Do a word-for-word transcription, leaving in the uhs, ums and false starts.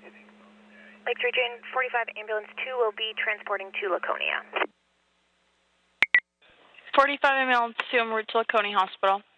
Lake Region forty-five Ambulance two will be transporting to Laconia. forty-five Ambulance two en route to Laconia Hospital.